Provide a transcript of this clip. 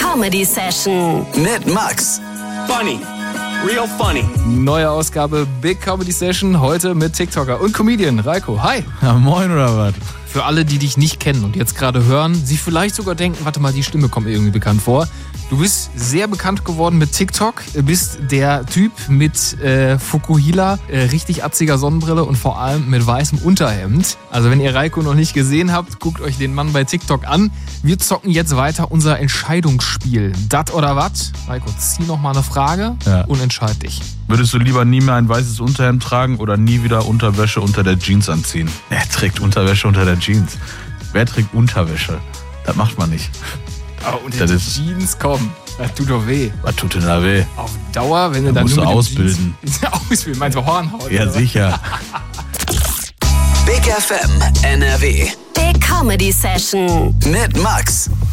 Comedy Session mit Max. Funny. Real funny. Neue Ausgabe Big Comedy Session, heute mit TikToker und Comedian Reiko. Hi. Ja, moin oder was? Für alle, die dich nicht kennen und jetzt gerade hören, sich vielleicht sogar denken, warte mal, die Stimme kommt mir irgendwie bekannt vor. Du bist sehr bekannt geworden mit TikTok, bist der Typ mit Fukuhila, richtig atziger Sonnenbrille und vor allem mit weißem Unterhemd. Also wenn ihr Reiko noch nicht gesehen habt, guckt euch den Mann bei TikTok an. Wir zocken jetzt weiter unser Entscheidungsspiel. Dat oder wat? Reiko, zieh noch mal eine Frage und entscheid dich. Würdest du lieber nie mehr ein weißes Unterhemd tragen oder nie wieder Unterwäsche unter der Jeans anziehen? Wer trägt Unterwäsche unter der Jeans? Wer trägt Unterwäsche? Das macht man nicht. Oh, unter die Jeans, komm, das tut doch weh. Was tut denn da weh? Auf Dauer, wenn du dann musst nur du mit ausbilden. Ausbilden, meinst du Hornhaut? Ja, oder? sicher. Big FM NRW Big Comedy Session mit Max.